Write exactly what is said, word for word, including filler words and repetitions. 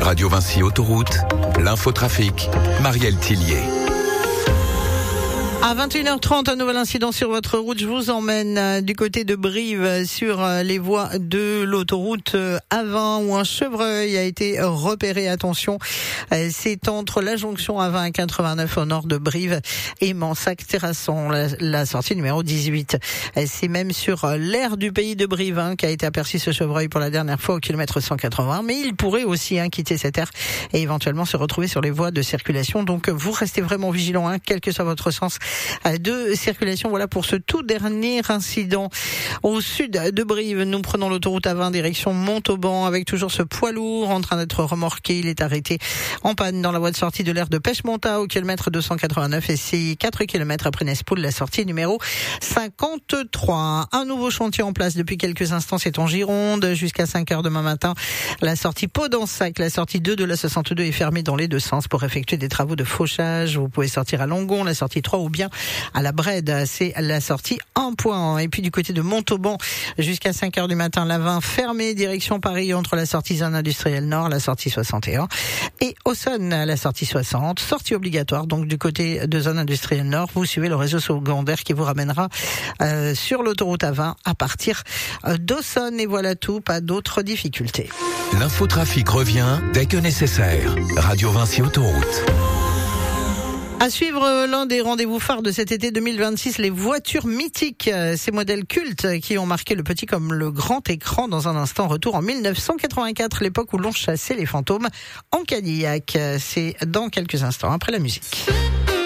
Radio Vinci Autoroute, l'infotrafic, Marielle Tillier. À vingt et une heures trente, un nouvel incident sur votre route. Je vous emmène du côté de Brive sur les voies de l'autoroute A vingt où un chevreuil a été repéré. Attention, c'est entre la jonction A vingt et quatre-vingt-neuf au nord de Brive et Mansac-Terrasson, la, la sortie numéro dix-huit. C'est même sur l'aire du pays de Brive hein, qu'a été aperçu ce chevreuil pour la dernière fois au kilomètre cent quatre-vingts. Mais il pourrait aussi hein, quitter cette aire et éventuellement se retrouver sur les voies de circulation. Donc vous restez vraiment vigilants, hein, quel que soit votre sens de circulation. Voilà pour ce tout dernier incident. Au sud de Brive, nous prenons l'autoroute A vingt direction Montauban avec toujours ce poids lourd en train d'être remorqué. Il est arrêté en panne dans la voie de sortie de l'aire de Pêche-Monta au kilomètre deux cent quatre-vingt-neuf et c'est quatre kilomètres après Nespoul, la sortie numéro cinquante-trois. Un nouveau chantier en place depuis quelques instants, c'est en Gironde jusqu'à cinq heures demain matin. La sortie Pau-d'Ensac, la sortie deux de la soixante-deux est fermée dans les deux sens pour effectuer des travaux de fauchage. Vous pouvez sortir à Langon, la sortie trois ou bien à la Brède, c'est la sortie un point. Et puis du côté de Montauban, jusqu'à cinq heures du matin, la vingt fermée, direction Paris entre la sortie zone industrielle nord, la sortie soixante et un, et Auxonne, la sortie soixante, sortie obligatoire. Donc du côté de zone industrielle nord, vous suivez le réseau secondaire qui vous ramènera euh, sur l'autoroute A vingt à partir d'Auxonne. Et voilà tout, pas d'autres difficultés. L'infotrafic revient dès que nécessaire. Radio Vinci Autoroute. À suivre l'un des rendez-vous phares de cet été deux mille vingt-six, les voitures mythiques, ces modèles cultes qui ont marqué le petit comme le grand écran. Dans un instant, retour en mille neuf cent quatre-vingt-quatre, l'époque où l'on chassait les fantômes en Cadillac. C'est dans quelques instants après la musique.